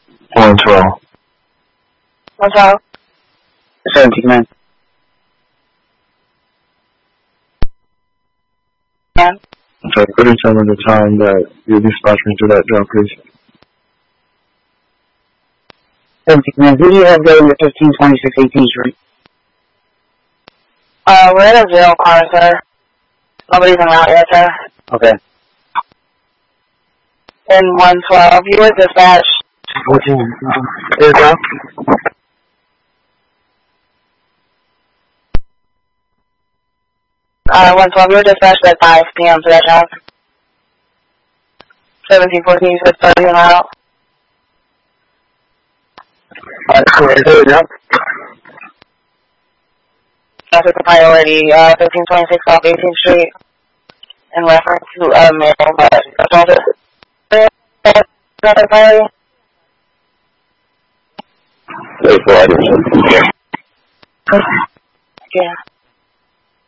112. 112. 17 man. Yeah. Okay, could you tell me the time that you dispatched me to that job, please? 17 man. Who do you have going to 1526 18th Street? We're in a jail car, sir. Nobody's in out yet, sir. Okay. In 112, you were dispatched. There you go. 112, you were dispatched at 5 p.m. to that job. 1714, you said 30 and out. There you go. Traffic priority, 1526 off 18th Street. In reference to a male, traffic priority. Wait for it. Yeah.